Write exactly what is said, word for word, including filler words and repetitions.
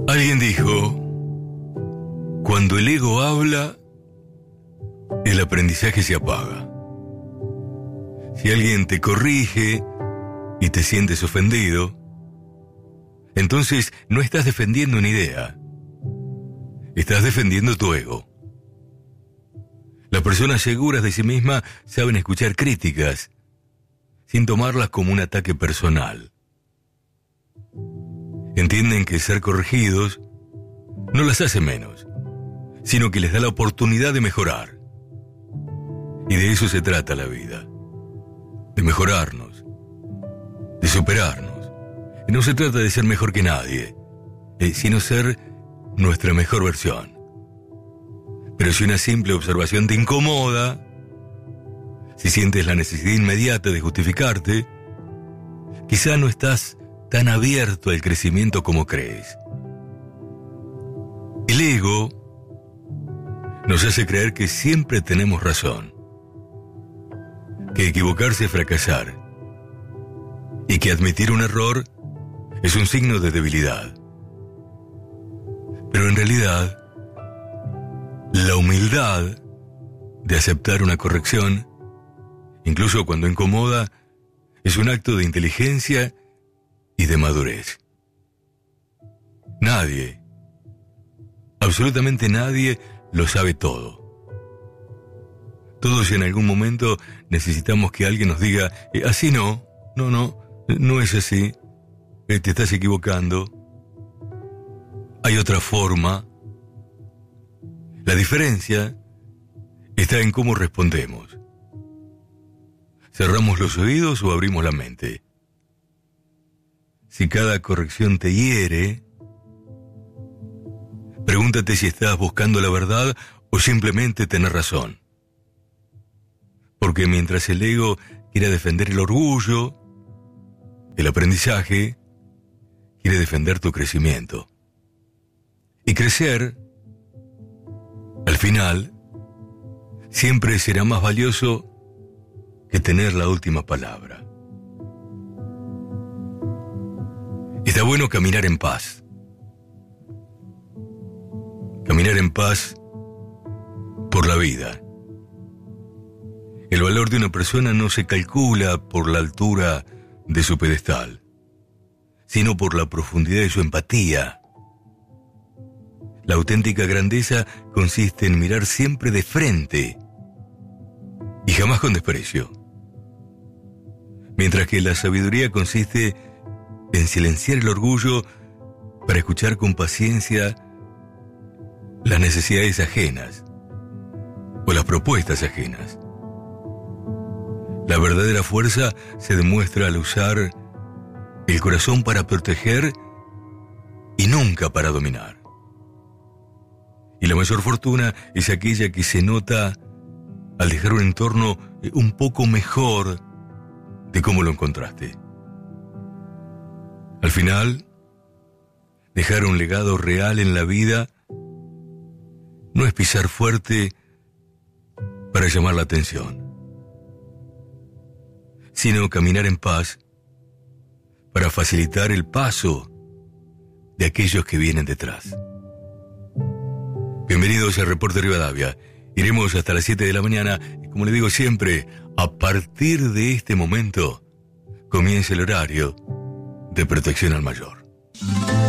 Alguien dijo, cuando el ego habla, el aprendizaje se apaga. Si alguien te corrige y te sientes ofendido, entonces no estás defendiendo una idea, estás defendiendo tu ego. Las personas seguras de sí mismas saben escuchar críticas sin tomarlas como un ataque personal. Entienden que ser corregidos no las hace menos, sino que les da la oportunidad de mejorar. Y de eso se trata la vida, de mejorarnos, de superarnos. Y no se trata de ser mejor que nadie, eh, sino ser nuestra mejor versión. Pero si una simple observación te incomoda, si sientes la necesidad inmediata de justificarte, quizá no estás tan abierto al crecimiento como crees. El ego nos hace creer que siempre tenemos razón, que equivocarse es fracasar, y que admitir un error es un signo de debilidad. Pero en realidad, la humildad de aceptar una corrección, incluso cuando incomoda, es un acto de inteligencia y de madurez. Nadie, absolutamente nadie, lo sabe todo. Todos en algún momento necesitamos que alguien nos diga, eh, así no, no, no, no es así, eh, te estás equivocando, hay otra forma. La diferencia está en cómo respondemos. ¿Cerramos los oídos o abrimos la mente? Si cada corrección te hiere, pregúntate si estás buscando la verdad o simplemente tener razón. Porque mientras el ego quiere defender el orgullo, el aprendizaje quiere defender tu crecimiento. Y crecer, al final, siempre será más valioso que tener la última palabra. Está bueno caminar en paz. Caminar en paz por la vida. El valor de una persona no se calcula por la altura de su pedestal, sino por la profundidad de su empatía. La auténtica grandeza consiste en mirar siempre de frente y jamás con desprecio. Mientras que la sabiduría consiste en silenciar el orgullo para escuchar con paciencia las necesidades ajenas o las propuestas ajenas. La verdadera fuerza se demuestra al usar el corazón para proteger y nunca para dominar. Y la mayor fortuna es aquella que se nota al dejar un entorno un poco mejor de cómo lo encontraste. Al final, dejar un legado real en la vida no es pisar fuerte para llamar la atención, sino caminar en paz para facilitar el paso de aquellos que vienen detrás. Bienvenidos a Reporte Rivadavia. Iremos hasta las siete de la mañana y, como le digo siempre, a partir de este momento comienza el horario de protección al mayor.